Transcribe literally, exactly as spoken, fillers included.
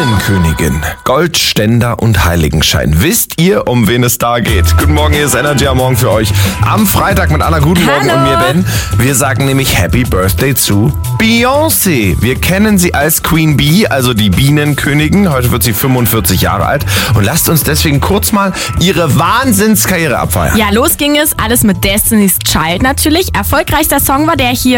Bienenkönigin, Goldständer und Heiligenschein. Wisst ihr, um wen es da geht? Guten Morgen, hier ist Energy am Morgen für euch. Am Freitag mit Anna, guten Morgen. Hallo. Und mir, Ben. Wir sagen nämlich Happy Birthday zu Beyoncé. Wir kennen sie als Queen Bee, also die Bienenkönigin. Heute wird sie fünfundvierzig Jahre alt. Und lasst uns deswegen kurz mal ihre Wahnsinnskarriere abfeiern. Ja, los ging es. Alles mit Destiny's Child natürlich. Erfolgreichster Song war der hier.